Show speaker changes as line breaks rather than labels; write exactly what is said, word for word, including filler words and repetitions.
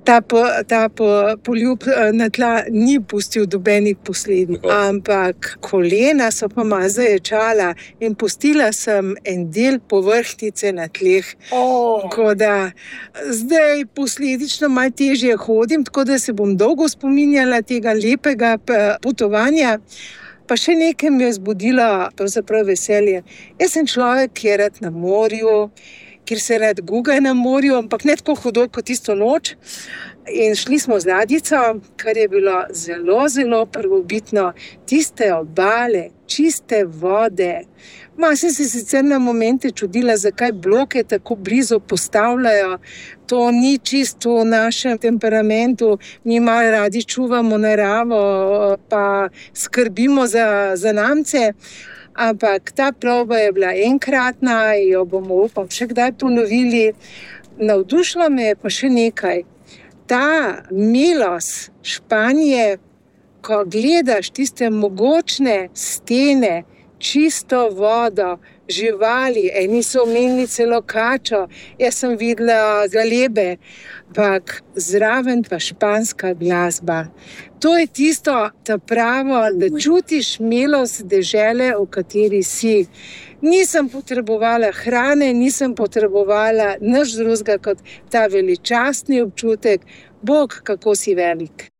ta, po, ta po, poljub na tla ni pustil dobenih posledic, ampak kolena so pa malo zaječala in pustila sem en del povrhnjice na tleh.
Oh.
Tako da zdaj posledično malo težje hodim, tako da se bom dolgo spominjala tega lepega potovanja. Pa še nekaj mi je zbudilo pravzaprav veselje. Jaz sem človek, ki je rad na morju, kjer se rad guga na morju, ampak ne tako hudo kot tisto noč. In šli smo z ladjico, kar je bilo zelo, zelo prvobitno. Tiste obale, čiste vode. Ma sem se sicer na momente čudila, zakaj bloke tako blizu postavljajo. To ni čisto v našem temperamentu. Mi malo radi čuvamo naravo, pa skrbimo za zanamce. Ampak ta plovba je bila enkratna in jo bomo, upam, še kdaj ponovili. Navdušilo me je pa še nekaj. Ta milost Španije, ko gledaš tiste mogočne stene, čisto vodo, živali, eni so omenili celo kačo, jaz sem videla galebe, ampak zraven pa španska glasba. To je tisto, ta pravo, da čutiš milost dežele, v kateri si. Nisem potrebovala hrane, nisem potrebovala nič drugega kot ta veličastni občutek. Bog, kako si velik.